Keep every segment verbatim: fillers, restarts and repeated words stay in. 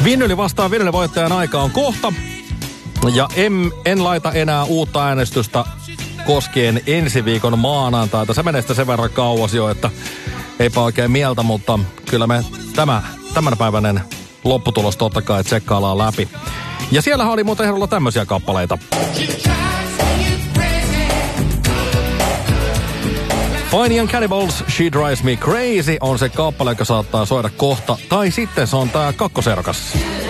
Vinyli vastaan vinyli voittajan aika on kohta. Ja en, en laita enää uutta äänestystä koskien ensi viikon maanantaita. Se menee sitten sen verran kauas jo, että eipä oikein mieltä, mutta kyllä me tämä, tämänpäiväinen lopputulos totta kai tsekkaillaan läpi. Ja siellähän oli muuten ehdolla tämmöisiä kappaleita. Fine and Cannibals, She Drives Me Crazy on se kappale, joka saattaa soida kohta. Tai sitten se on tää kakkoserokas.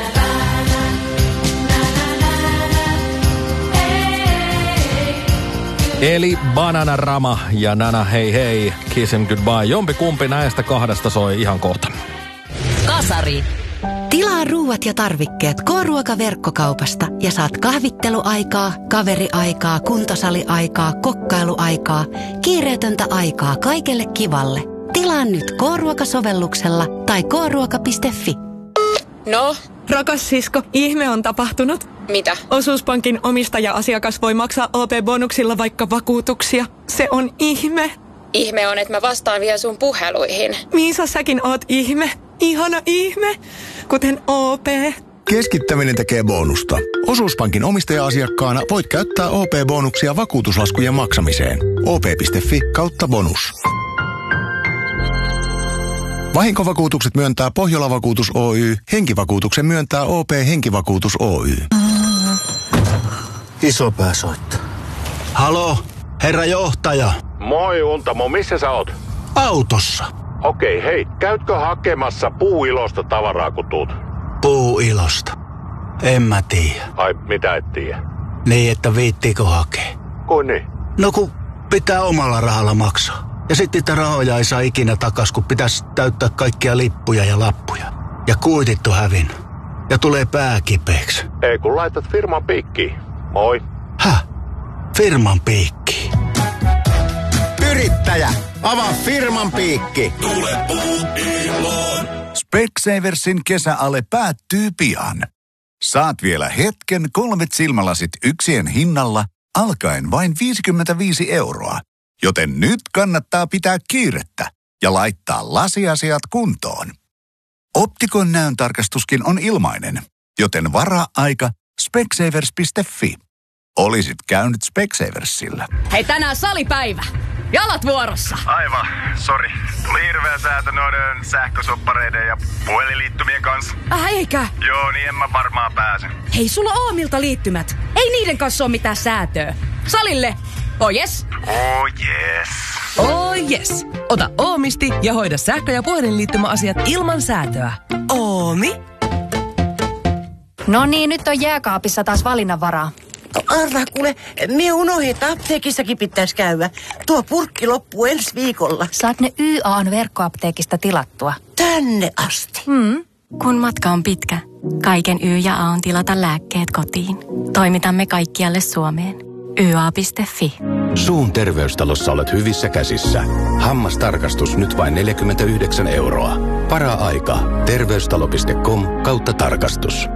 Eli Bananarama ja Nana Hei Hei, Kiss Him Goodbye. Jompikumpi näistä kahdesta soi ihan kohta. Kasari. Tilaa ruuat ja tarvikkeet K-ruoka-verkkokaupasta ja saat kahvitteluaikaa, kaveriaikaa, kuntosaliaikaa, kokkailuaikaa, kiireetöntä aikaa kaikelle kivalle. Tilaa nyt K-ruoka-sovelluksella tai k ruoka piste fi. No? Rakas sisko, ihme on tapahtunut. Mitä? Osuuspankin omistaja-asiakas voi maksaa O P-bonuksilla vaikka vakuutuksia. Se on ihme. Ihme on, että mä vastaan vielä sun puheluihin. Miisa, säkin oot ihme. Ihana ihme. Kuten O P. Keskittäminen tekee bonusta. Osuuspankin omistaja-asiakkaana voit käyttää O P-bonuksia vakuutuslaskujen maksamiseen. o p piste fi kautta bonus. Vahinkovakuutukset myöntää Pohjola-vakuutus Oy. Henkivakuutuksen myöntää O P Henkivakuutus Oy. Isopää soittaa. Halo, herra johtaja. Moi Untamo, missä sä oot? Autossa. Okei, hei, käytkö hakemassa Puuilosta tavaraa kun tuut? Puuilosta? En mä tiedä. Ai, mitä et tiedä? Niin, että viittiikö hakea? Kuin niin? No kun pitää omalla rahalla maksaa. Ja sitten niitä rahoja ei saa ikinä takas, kun pitäisi täyttää kaikkia lippuja ja lappuja. Ja kuitit on hävinnyt. Ja tulee pää kipeäksi. Ei kun laitat firman piikkiin. Moi. Häh? Firman piikkiin? Yrittäjä, avaa firman piikki. Tule Puuiloon. Specsaversin kesäale päättyy pian. Saat vielä hetken kolmet silmälasit yksien hinnalla, alkaen vain viisikymmentäviisi euroa. Joten nyt kannattaa pitää kiirettä ja laittaa lasiasiat kuntoon. Optikon näöntarkastuskin on ilmainen, joten varaa aika specsavers piste fi. Olisit käynyt Specsaversilla. Hei, tänään salipäivä. Jalat vuorossa. Aivan, sori. Tuli hirveä säätö noiden sähkösoppareiden ja puhelinliittymien kanssa. Äh, eikä? Joo, niin en mä varmaan pääse. Hei, sulla on Oomilta liittymät. Ei niiden kanssa ole mitään säätöä. Salille. Oh yes. Oh yes. Oh yes. Ota Oomisti ja hoida sähkö- ja puhelinliittymäasiat ilman säätöä. Oomi. No niin, nyt on jääkaapissa taas valinnanvaraa. Arvaa kuule, me unohdin, että apteekissakin pitäisi käydä. Tuo purkki loppuu ensi viikolla. Saat ne Y A:n verkkoapteekista tilattua. Tänne asti? Hmm. Kun matka on pitkä, kaiken Y ja A on tilata lääkkeet kotiin. Toimitamme kaikkialle Suomeen. y a piste fi. Suun terveystalossa olet hyvissä käsissä. Hammastarkastus nyt vain neljäkymmentäyhdeksän euroa. Para-aika. Terveystalo piste com kautta tarkastus.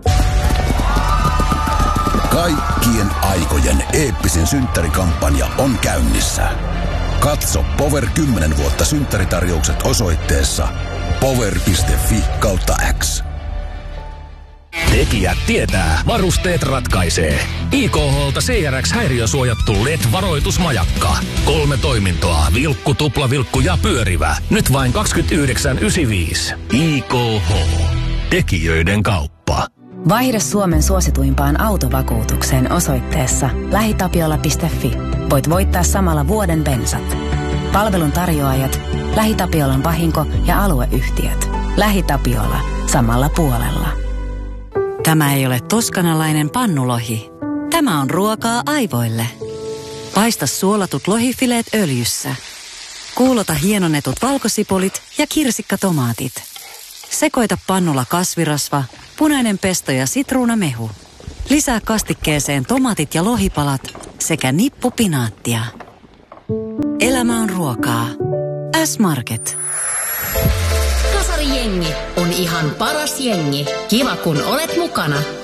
Kaikkien aikojen eeppisin synttärikampanja on käynnissä. Katso Power kymmenen vuotta synttäritarjoukset osoitteessa power piste fi kautta X. Tekijät tietää, varusteet ratkaisee. I K H:lta C R X-häiriösuojattu L E D-varoitusmajakka. Kolme toimintoa, vilkku, tuplavilkku ja pyörivä. Nyt vain kaksikymmentäyhdeksän yhdeksänkymmentäviisi. I K H. Tekijöiden kauppa. Vaihda Suomen suosituimpaan autovakuutukseen osoitteessa lähitapiola piste fi. Voit voittaa samalla vuoden bensat. Palvelun tarjoajat, LähiTapiolan vahinko- ja alueyhtiöt. LähiTapiola. Samalla puolella. Tämä ei ole toskanalainen pannulohi. Tämä on ruokaa aivoille. Paista suolatut lohifileet öljyssä. Kuulota hienonnetut valkosipulit ja kirsikkatomaatit. Sekoita pannulla kasvirasva, punainen pesto ja sitruunamehu. Lisää kastikkeeseen tomaatit ja lohipalat sekä nippu pinaattia. Elämä on ruokaa. S-Market. Kasarijengi on ihan paras jengi. Kiva kun olet mukana.